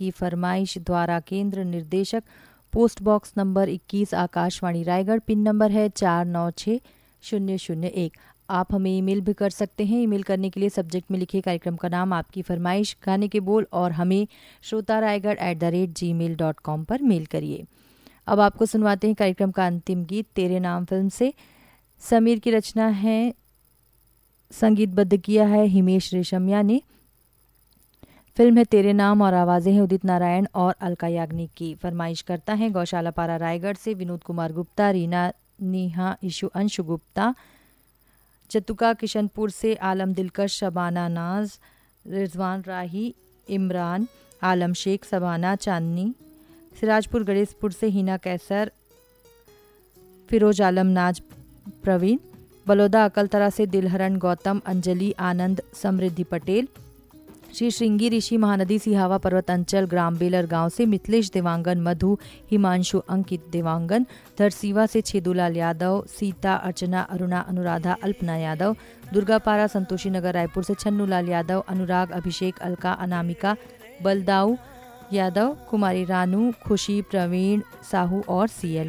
की फरमाइश द्वारा केंद्र निर्देशक post box number 21 Akashvani Raigarh, pin number है 496001। आप हमें ईमेल भी कर सकते हैं। ईमेल करने के लिए सब्जेक्ट में लिखिए कार्यक्रम का नाम, आपकी फरमाइश, गाने के बोल और हमें shrotaraigarh@gmail.com पर मेल करिए। अब आपको सुनवाते हैं कार्यक्रम का अंतिम गीत तेरे नाम फिल्म से। समीर की रचना है, संगीतबद्ध किया है हिमेश रेशमिया ने। फिल्म है तेरे नाम और आवाज़ें हैं उदित नारायण और अलका याग्निक की। फरमाइश करता है गौशाला पारा रायगढ़ से विनोद कुमार गुप्ता, रीना नेहा इशु अंशु गुप्ता, चतुका किशनपुर से आलम दिलकश, शबाना नाज, रिजवान राही, इमरान, आलम शेख, सबाना चांदनी, सिराजपुर गणेशपुर से हिना कैसर, फिरोज आलम नाज प्रवीण, बलौदा अकलतरा से दिलहरण गौतम, अंजलि आनंद, समृद्धि पटेल, श्री श्रृंगी ऋषि महानदी सिहावा पर्वत अंचल ग्राम बेलर गांव से मिथिलेश देवांगन, मधु, हिमांशु, अंकित देवांगन, धरसीवा से छेदूलाल यादव, सीता, अर्चना, अरुणा, अनुराधा, अल्पना यादव, दुर्गापारा संतोषी नगर रायपुर से छन्नूलाल यादव, अनुराग, अभिषेक, अलका, अनामिका, बलदाऊ यादव, कुमारी रानू, खुशी, प्रवीण साहू और सीएल